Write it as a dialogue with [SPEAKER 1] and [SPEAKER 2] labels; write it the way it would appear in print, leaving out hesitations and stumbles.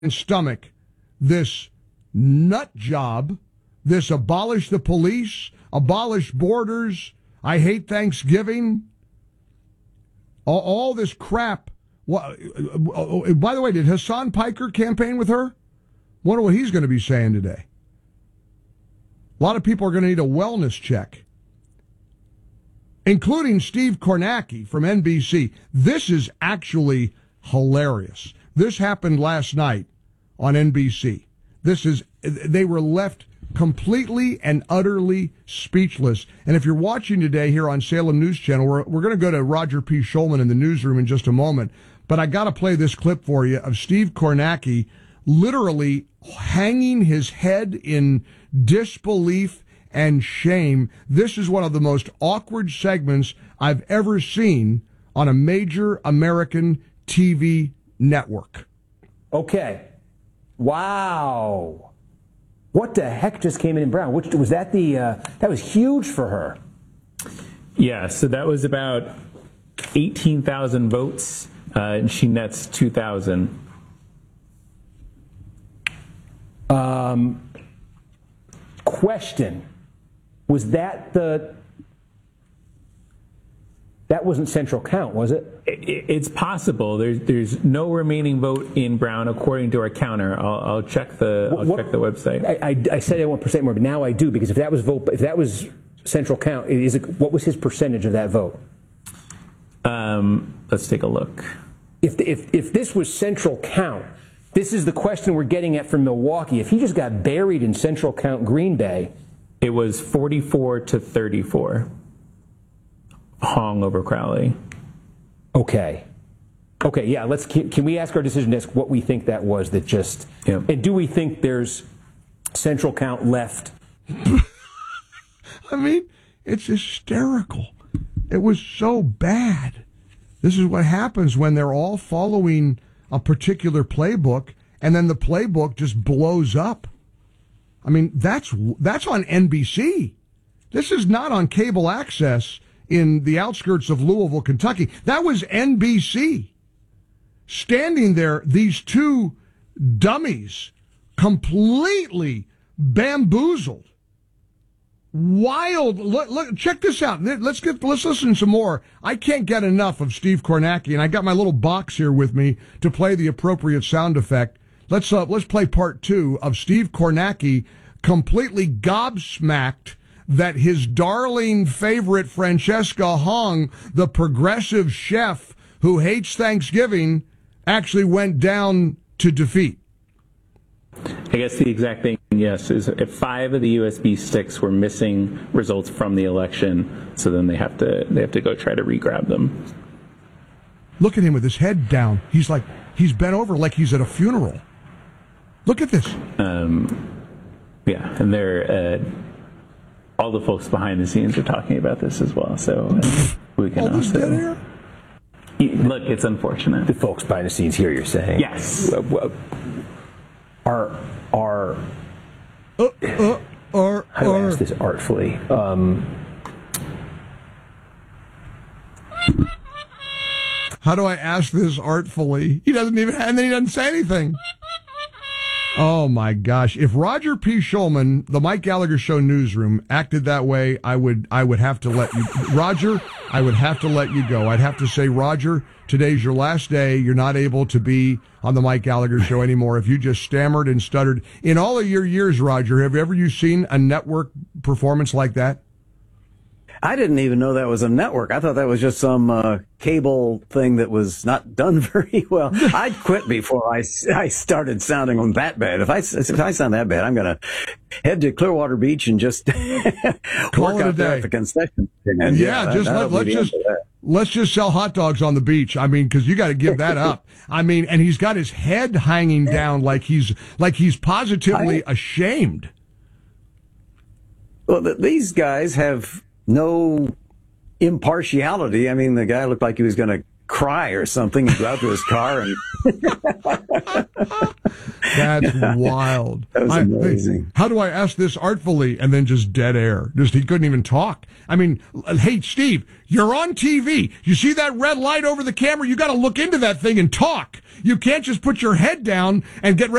[SPEAKER 1] stomach this nut job, this abolish the police, abolish borders, I hate Thanksgiving, all this crap. By the way, did Hassan Piker campaign with her? Wonder what he's going to be saying today. A lot of people are going to need a wellness check, including Steve Kornacki from NBC. This is actually hilarious. This happened last night on NBC. They were left completely and utterly speechless. And if you're watching today here on Salem News Channel, we're going to go to Roger P. Schulman in the newsroom in just a moment. But I got to play this clip for you of Steve Kornacki literally hanging his head in disbelief and shame. This is one of the most awkward segments I've ever seen on a major American TV network.
[SPEAKER 2] Okay. Wow. What the heck just came in Brown? Which was that that was huge for her.
[SPEAKER 3] Yeah, so that was about 18,000 votes, and she nets 2,000.
[SPEAKER 2] Question. Was that that wasn't central count, was it?
[SPEAKER 3] It's possible. There's no remaining vote in Brown according to our counter. I'll check the website.
[SPEAKER 2] I said I want percent more, but now I do, because if that was central count, what was his percentage of that vote?
[SPEAKER 3] Let's take a look.
[SPEAKER 2] If this was central count, this is the question we're getting at from Milwaukee. If he just got buried in central count Green Bay,
[SPEAKER 3] it was 44-34. Hong over Crowley.
[SPEAKER 2] Okay, yeah. Can we ask our decision desk what we think that was that just?
[SPEAKER 3] Yeah.
[SPEAKER 2] And do we think there's central count left?
[SPEAKER 1] I mean, it's hysterical. It was so bad. This is what happens when they're all following a particular playbook, and then the playbook just blows up. I mean, that's on NBC. This is not on cable access in the outskirts of Louisville, Kentucky. That was NBC. Standing there, these two dummies, completely bamboozled. Wild. Look, check this out. Let's listen some more. I can't get enough of Steve Kornacki, and I got my little box here with me to play the appropriate sound effect. Let's play part 2 of Steve Kornacki completely gobsmacked that his darling favorite Francesca Hong, the progressive chef who hates Thanksgiving, actually went down to defeat.
[SPEAKER 3] I guess the exact thing, yes, is if 5 of the USB sticks were missing results from the election, so then they have to go try to re-grab them.
[SPEAKER 1] Look at him with his head down. He's bent over like he's at a funeral. Look at this.
[SPEAKER 3] Yeah, and they're all the folks behind the scenes are talking about this as well. So we can also.
[SPEAKER 1] Dead air?
[SPEAKER 3] Look, it's unfortunate.
[SPEAKER 2] The folks behind the scenes here, you're saying?
[SPEAKER 3] Yes.
[SPEAKER 2] How do I ask this artfully?
[SPEAKER 1] How do I ask this artfully? He doesn't even, and then he doesn't say anything. Oh my gosh! If Roger P. Schulman, the Mike Gallagher Show newsroom, acted that way, I would have to let you, Roger. I would have to let you go. I'd have to say, Roger, today's your last day. You're not able to be on the Mike Gallagher Show anymore. If you just stammered and stuttered in all of your years, Roger, have you seen a network performance like that?
[SPEAKER 4] I didn't even know that was a network. I thought that was just some cable thing that was not done very well. I'd quit before I started sounding that bad. If I sound that bad, I'm going to head to Clearwater Beach and just work out there at the concession stand.
[SPEAKER 1] Let's just sell hot dogs on the beach. I mean, because you got to give that up. I mean, and he's got his head hanging down like he's positively ashamed.
[SPEAKER 4] Well, these guys have no impartiality. I mean, the guy looked like he was going to cry or something and go out to his car and
[SPEAKER 1] That's wild.
[SPEAKER 4] That was amazing.
[SPEAKER 1] How do I ask this artfully? And then just dead air. Just he couldn't even talk. I mean, hey, Steve, you're on TV. You see that red light over the camera? You got to look into that thing and talk. You can't just put your head down and get ready